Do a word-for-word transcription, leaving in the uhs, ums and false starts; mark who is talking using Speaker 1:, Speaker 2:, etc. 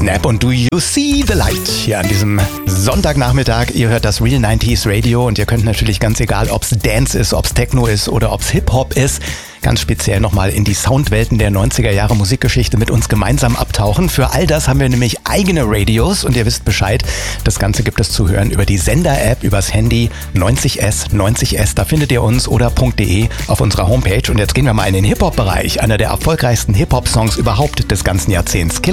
Speaker 1: Snap und Do You See the Light hier an diesem Sonntagnachmittag. Ihr hört das Real neunziger Radio und ihr könnt natürlich ganz egal, ob es Dance ist, ob es Techno ist oder ob es Hip-Hop ist, ganz speziell nochmal in die Soundwelten der neunziger Jahre Musikgeschichte mit uns gemeinsam abtauchen. Für all das haben wir nämlich eigene Radios und ihr wisst Bescheid. Das Ganze gibt es zu hören über die Sender-App, übers Handy neunzig S, neunzig S. Da findet ihr uns oder .de auf unserer Homepage. Und jetzt gehen wir mal in den Hip-Hop-Bereich. Einer der erfolgreichsten Hip-Hop-Songs überhaupt des ganzen Jahrzehnts.